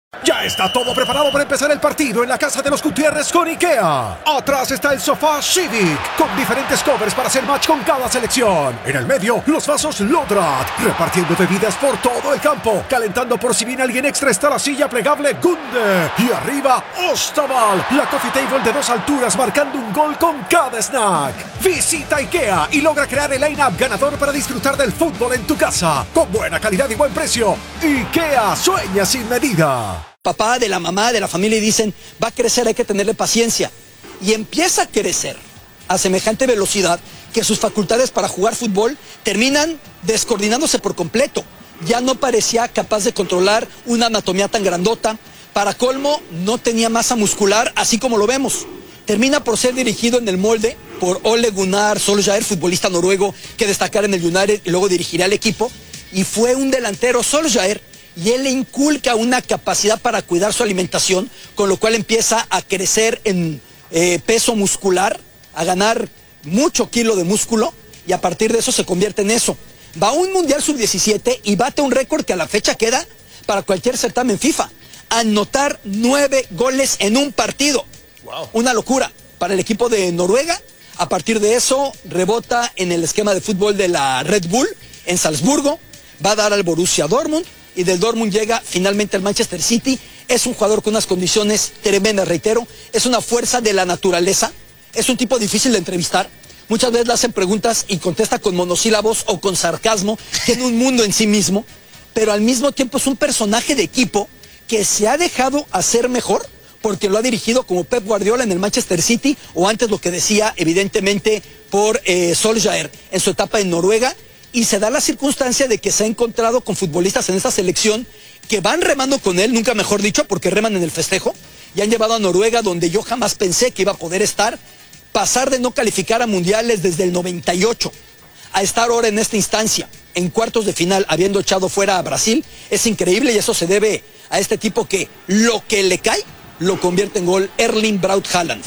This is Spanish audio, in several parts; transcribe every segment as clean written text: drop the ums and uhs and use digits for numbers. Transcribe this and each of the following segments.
Ya está todo preparado para empezar el partido en la casa de los Gutiérrez con IKEA. Atrás está el sofá Civic, con diferentes covers para hacer match con cada selección. En el medio, los vasos Lodrat, repartiendo bebidas por todo el campo. Calentando por si viene alguien extra está la silla plegable Gunde. Y arriba, Ostaval, la coffee table de 2 alturas marcando un gol con cada snack. Visita IKEA y logra crear el line-up ganador para disfrutar del fútbol en tu casa. Con buena calidad y buen precio. IKEA sueña sin medida. Papá, de la mamá, de la familia, y dicen, va a crecer, hay que tenerle paciencia. Y empieza a crecer a semejante velocidad que sus facultades para jugar fútbol terminan descoordinándose por completo. Ya no parecía capaz de controlar una anatomía tan grandota. Para colmo, no tenía masa muscular, así como lo vemos. Termina por ser dirigido en el molde por Ole Gunnar Solskjaer, futbolista noruego que destacara en el United y luego dirigirá al equipo. Y fue un delantero Solskjaer, y él le inculca una capacidad para cuidar su alimentación, con lo cual empieza a crecer en peso muscular, a ganar mucho kilo de músculo, y a partir de eso se convierte en eso. Va a un Mundial Sub-17 y bate un récord que a la fecha queda para cualquier certamen FIFA. Anotar 9 goles en un partido. Wow. Una locura para el equipo de Noruega. A partir de eso rebota en el esquema de fútbol de la Red Bull en Salzburgo. Va a dar al Borussia Dortmund. Y del Dortmund llega finalmente al Manchester City. Es un jugador con unas condiciones tremendas, reitero. Es una fuerza de la naturaleza. Es un tipo difícil de entrevistar. Muchas veces le hacen preguntas y contesta con monosílabos o con sarcasmo. Tiene un mundo en sí mismo. Pero al mismo tiempo es un personaje de equipo que se ha dejado hacer mejor porque lo ha dirigido como Pep Guardiola en el Manchester City, o antes lo que decía evidentemente por Solskjaer en su etapa en Noruega. Y se da la circunstancia de que se ha encontrado con futbolistas en esta selección que van remando con él, nunca mejor dicho, porque reman en el festejo, y han llevado a Noruega donde yo jamás pensé que iba a poder estar. Pasar de no calificar a mundiales desde el 98 a estar ahora en esta instancia, en cuartos de final, habiendo echado fuera a Brasil, es increíble, y eso se debe a este tipo que lo que le cae lo convierte en gol, Erling Braut Haaland.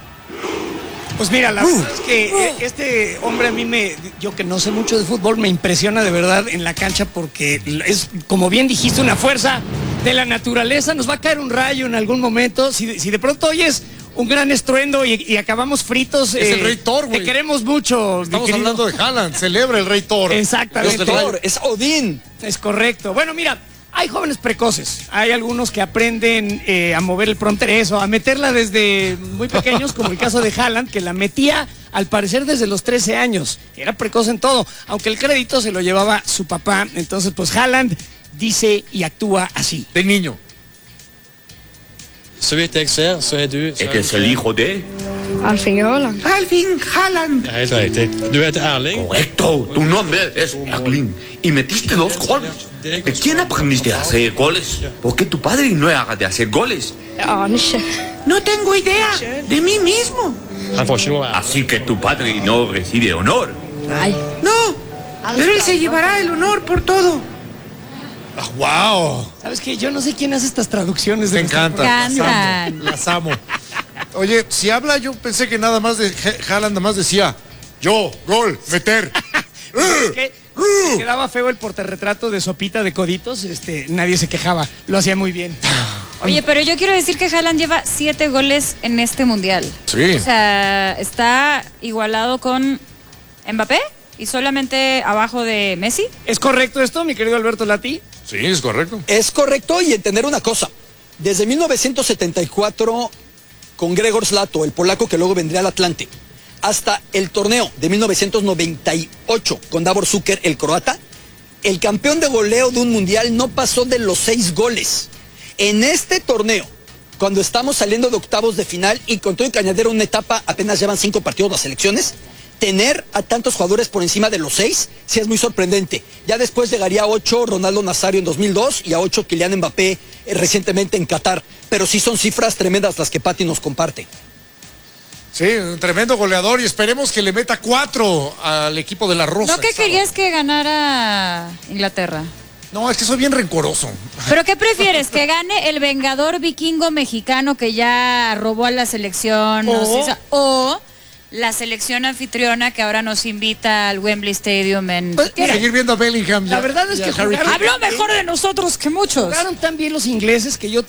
Pues mira, la verdad es que este hombre a mí yo que no sé mucho de fútbol, me impresiona de verdad en la cancha, porque es, como bien dijiste, una fuerza de la naturaleza. Nos va a caer un rayo en algún momento. Si de pronto oyes un gran estruendo y acabamos fritos. Es el Rey Thor, güey. Te queremos mucho. Estamos hablando de Haaland, celebra el Rey Thor. Exactamente. Es Odín. Es correcto. Bueno, mira, hay jóvenes precoces, hay algunos que aprenden a mover el fronterezo, a meterla desde muy pequeños, como el caso de Haaland, que la metía al parecer desde los 13 años. Era precoz en todo, aunque el crédito se lo llevaba su papá. Entonces, pues Haaland dice y actúa así. De niño. ¿Eres el hijo de? Erling Haaland. Erling Haaland. Ja, helt riktigt. Du heter Erling. Correcto, tu nombre es Erling. Y metiste 2 goles. ¿De quién aprendiste a hacer goles? ¿Por qué tu padre no era de hacer goles? No tengo idea. De mí mismo. Han får ikke noe ære. Así que tu padre no recibe honor. No. Pero él se llevará el honor por todo. ¡Wow! ¿Sabes qué? Yo no sé quién hace estas traducciones. Me encanta. Encantan. Las amo. Oye, si habla, yo pensé que nada más de Haaland, nada más decía yo, gol, meter. Es que quedaba feo el portarretrato de Sopita de Coditos, nadie se quejaba, lo hacía muy bien. Oye, pero yo quiero decir que Haaland lleva 7 goles en este mundial. Sí. O sea, está igualado con Mbappé y solamente abajo de Messi. ¿Es correcto esto, mi querido Alberto Lati? Sí, es correcto. Es correcto, y entender una cosa. Desde 1974, con Gregor Slato, el polaco que luego vendría al Atlante, hasta el torneo de 1998 con Davor Šuker, el croata, el campeón de goleo de un mundial no pasó de los 6 goles. En este torneo, cuando estamos saliendo de octavos de final y con todo y que añadir una etapa, apenas llevan 5 partidos las selecciones, tener a tantos jugadores por encima de los 6 sí es muy sorprendente. Ya después llegaría a 8 Ronaldo Nazario en 2002 y a 8 Kylian Mbappé recientemente en Qatar. Pero sí son cifras tremendas las que Pati nos comparte. Sí, un tremendo goleador, y esperemos que le meta 4 al equipo de la Rosa. ¿No que querías que ganara Inglaterra? No, es que soy bien rencoroso. ¿Pero qué prefieres? ¿Que gane el vengador vikingo mexicano que ya robó a la selección? ¿O la selección anfitriona que ahora nos invita al Wembley Stadium en... Pues, mira, seguir viendo a Bellingham. la verdad es que habló mejor de nosotros que muchos. Jugaron tan bien los ingleses que yo